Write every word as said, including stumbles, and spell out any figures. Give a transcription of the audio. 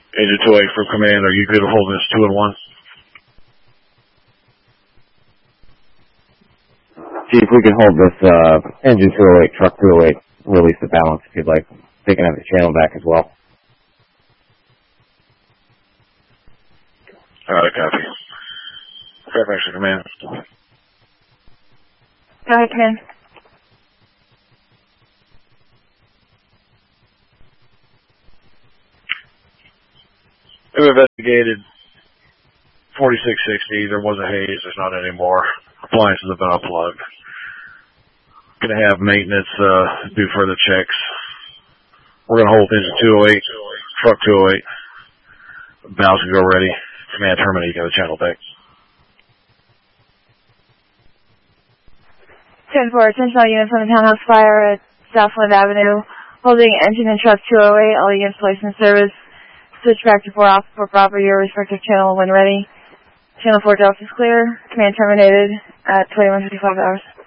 Engine two oh eight from command, are you good at holding this two and one? See if we can hold this uh, engine two oh eight, truck two oh eight, release the balance if you'd like. They can have the channel back as well. Alright, copy. Fairfax to command. Go ahead, command. We've investigated forty-six sixty. There was a haze. There's not anymore. Appliances have been unplugged. Going to have maintenance uh, do further checks. We're going to hold engine two oh eight, truck two oh eight. Valves can go ready. Command terminate. You got the channel back. ten four, attention all units on the townhouse fire at Southland Avenue. Holding engine and truck two oh eight. All units placed in service. Switch back to four off for proper your respective channel when ready. Channel four Delta is clear. Command terminated at twenty-one fifty-five hours.